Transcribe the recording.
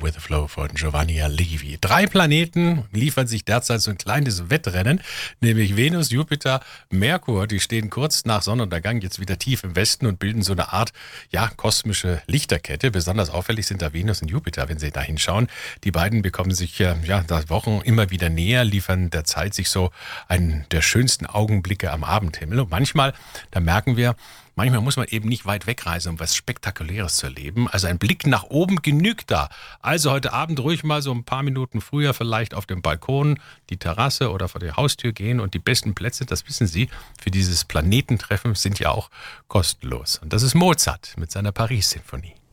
with the Flow von Giovanni Allevi. 3 Planeten liefern sich derzeit so ein kleines Wettrennen, nämlich Venus, Jupiter, Merkur. Die stehen kurz nach Sonnenuntergang jetzt wieder tief im Westen und bilden so eine Art, kosmische Lichterkette. Besonders auffällig sind da Venus und Jupiter, wenn Sie da hinschauen. Die beiden bekommen sich seit Wochen immer wieder näher, liefern der Zeit sich so einen der schönsten Augenblicke am Abendhimmel. Und manchmal muss man eben nicht weit wegreisen, um was Spektakuläres zu erleben. Also ein Blick nach oben genügt da. Also heute Abend ruhig mal so ein paar Minuten früher vielleicht auf dem Balkon, die Terrasse oder vor die Haustür gehen. Und die besten Plätze, das wissen Sie, für dieses Planetentreffen sind ja auch kostenlos. Und das ist Mozart mit seiner Paris-Sinfonie.